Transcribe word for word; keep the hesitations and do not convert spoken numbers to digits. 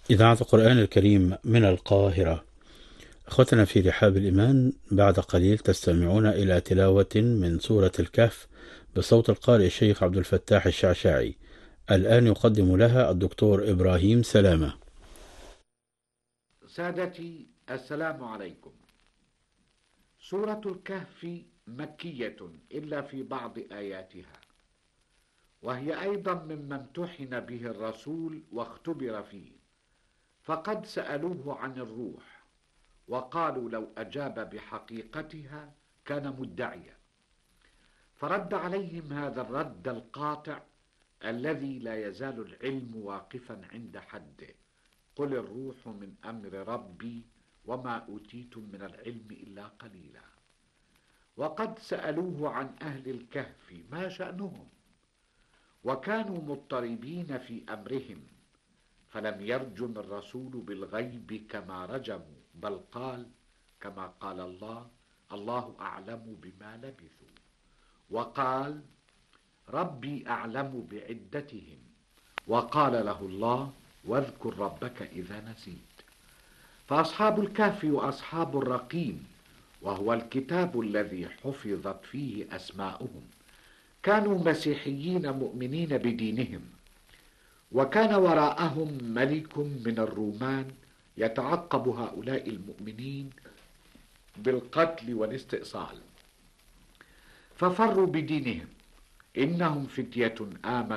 إذاعة القرآن الكريم من القاهرة. أخوتنا في رحاب الإيمان، بعد قليل تستمعون إلى تلاوة من سورة الكهف بصوت القارئ الشيخ عبد الفتاح الشعشاعي. الآن يقدم لها الدكتور إبراهيم سلامة. سادتي السلام عليكم. سورة الكهف مكية إلا في بعض آياتها، وهي أيضا مما امتحن به الرسول واختبر فيه، فقد سألوه عن الروح وقالوا لو أجاب بحقيقتها كان مدعيا، فرد عليهم هذا الرد القاطع الذي لا يزال العلم واقفا عند حده: قل الروح من أمر ربي وما أوتيتم من العلم إلا قليلا. وقد سألوه عن أهل الكهف ما شأنهم، وكانوا مضطربين في أمرهم، فلم يرجم الرسول بالغيب كما رجموا، بل قال كما قال الله: الله أعلم بما لبثوا. وقال: ربي أعلم بعدتهم. وقال له الله: واذكر ربك إذا نسيت. فأصحاب الكهف وأصحاب الرقيم، وهو الكتاب الذي حفظت فيه أسماؤهم، كانوا مسيحيين مؤمنين بدينهم، وكان وراءهم ملك من الرومان يتعقب هؤلاء المؤمنين بالقتل والاستئصال، ففروا بدينهم. إنهم فتية آمنوا